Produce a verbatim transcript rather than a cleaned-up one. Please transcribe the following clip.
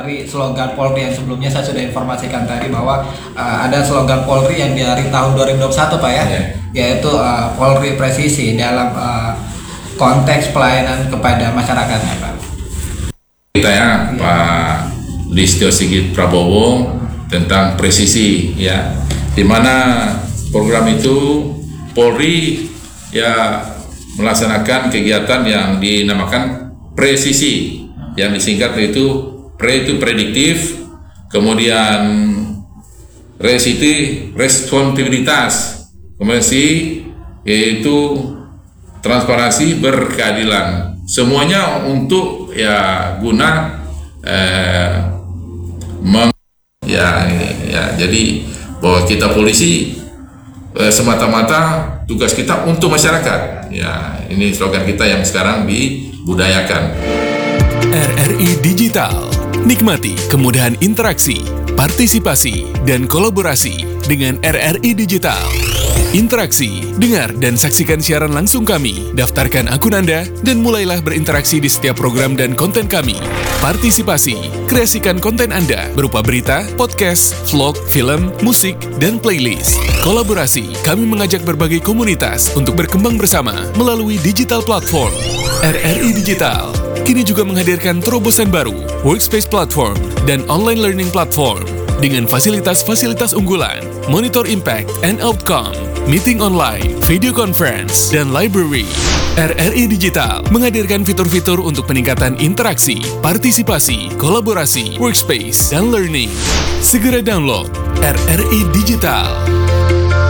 dari slogan Polri yang sebelumnya saya sudah informasikan tadi bahwa uh, ada slogan Polri yang dari tahun dua ribu dua puluh satu Pak ya, yeah. yaitu uh, Polri Presisi dalam uh, konteks pelayanan kepada masyarakatnya Pak. Kita ya, yeah. Pak Listio Sigit Prabowo tentang presisi ya, di mana program itu Polri ya melaksanakan kegiatan yang dinamakan presisi, yang disingkat itu pre itu prediktif, kemudian res itu responsibilitas, kemudian si yaitu transparansi berkeadilan. Semuanya untuk ya guna eh, meng, ya ya jadi bahwa kita polisi eh, semata-mata tugas kita untuk masyarakat. Ya, ini slogan kita yang sekarang dibudayakan. R R I Digital. Nikmati kemudahan interaksi, partisipasi, dan kolaborasi dengan R R I Digital. Interaksi, dengar dan saksikan siaran langsung kami, daftarkan akun Anda, dan mulailah berinteraksi di setiap program dan konten kami. Partisipasi, kreasikan konten Anda berupa berita, podcast, vlog, film, musik, dan playlist. Kolaborasi, kami mengajak berbagai komunitas untuk berkembang bersama melalui digital platform. R R I Digital kini juga menghadirkan terobosan baru, workspace platform, dan online learning platform dengan fasilitas-fasilitas unggulan, monitor impact and outcome, meeting online, video conference, dan library. R R I Digital menghadirkan fitur-fitur untuk peningkatan interaksi, partisipasi, kolaborasi, workspace, dan learning. Segera download R R I Digital.